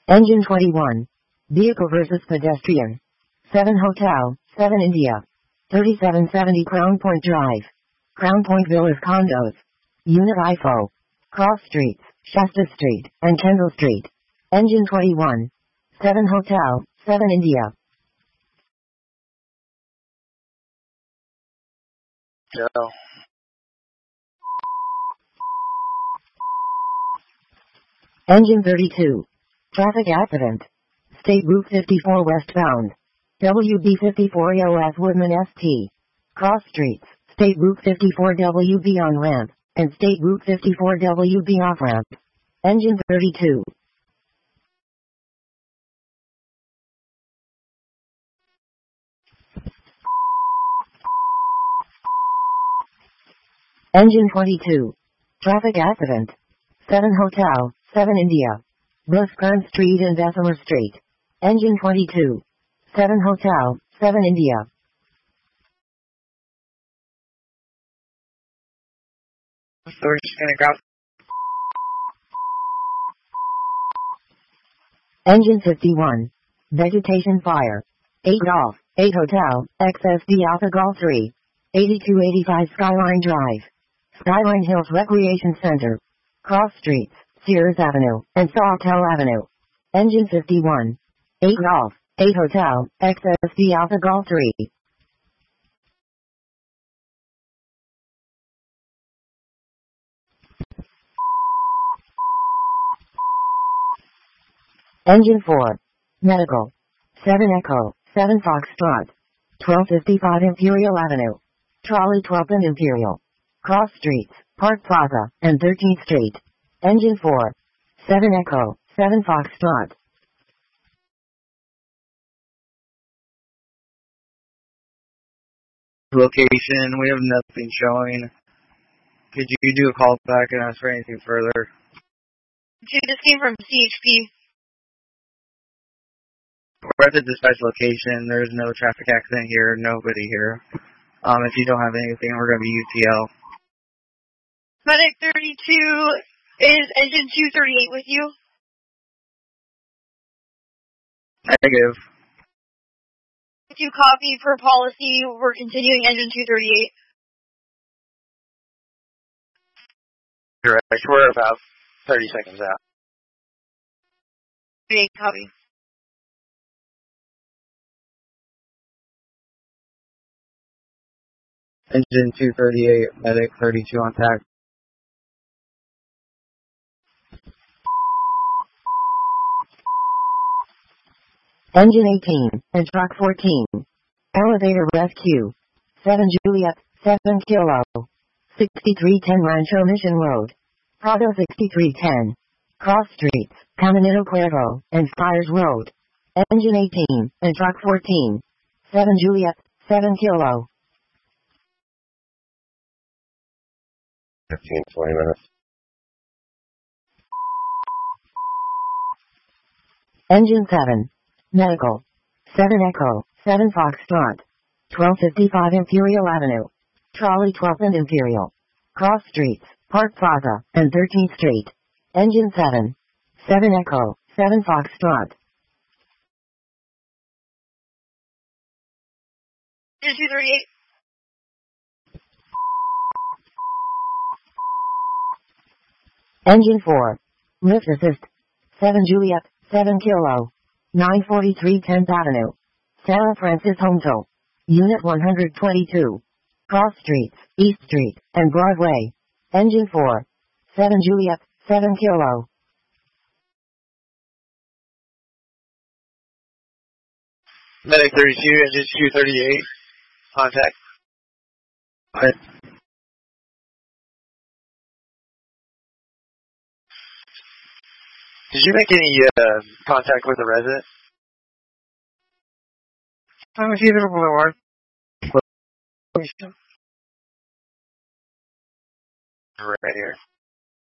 Engine 21. Vehicle versus pedestrian. 7 Hotel, 7 India. 3770 Crown Point Drive. Crown Point Villas Condos. Unit IFO. Cross Streets, Shasta Street, and Kendall Street. Engine 21. 7 Hotel, 7 India. Joe. Engine 32. Traffic accident. State Route 54 westbound. WB 54 EOS Woodman ST. Cross Streets, State Route 54 WB on ramp, and State Route 54 WB off ramp. Engine 32. Engine 22. Traffic accident. 7 Hotel, 7 India. Buscran Street and Bessemer Street. Engine 22. 7 Hotel, 7 India. So we're just gonna grab. Engine 51. Vegetation fire. 8 Golf, 8 Hotel, XSD Alpha Golf 3. 8285 Skyline Drive. Skyline Hills Recreation Center. Cross Streets, Sears Avenue, and Sawtell Avenue. Engine 51. 8 Golf, 8 Hotel, XSD Alpha Golf 3. Engine 4. Medical. 7 Echo, 7 Foxtrot. 1255 Imperial Avenue. Trolley 12 and Imperial. Cross Streets, Park Plaza, and 13th Street. Engine 4. 7 Echo, 7 Foxtrot. Location, we have nothing showing. Could you do a call back and ask for anything further? This came from CHP. We're at the dispatch location. There's no traffic accident here. Nobody here. If you don't have anything, we're going to be UTL. Medic 32, is engine 238 with you? Negative. If you copy per policy, we're continuing engine 238. Correct. We're about 30 seconds out. 38, copy. Engine 238, medic 32 on tag. Engine 18, and truck 14. Elevator rescue. 7 Juliet, 7 Kilo. 6310 Rancho Mission Road. Prado 6310. Cross Streets, Caminito Cuervo, and Spires Road. Engine 18, and truck 14. 7 Juliet, 7 Kilo. 15-20 minutes. Engine 7. Medical. 7 Echo, 7 Foxtrot. 1255 Imperial Avenue. Trolley 12 and Imperial. Cross Streets, Park Plaza, and 13th Street. Engine 7. 7 Echo, 7 Foxtrot. Engine 238. Engine 4. Lift assist. 7 Juliet, 7 Kilo. 943 10th Avenue. Sarah Francis Hometow. Unit 122. Cross Streets, East Street, and Broadway. Engine 4. 7 Juliet, 7 Kilo. Medic 32, engine 238. Contact. Alright. Did you make any contact with the resident? I'm a few Boulevard. Right here.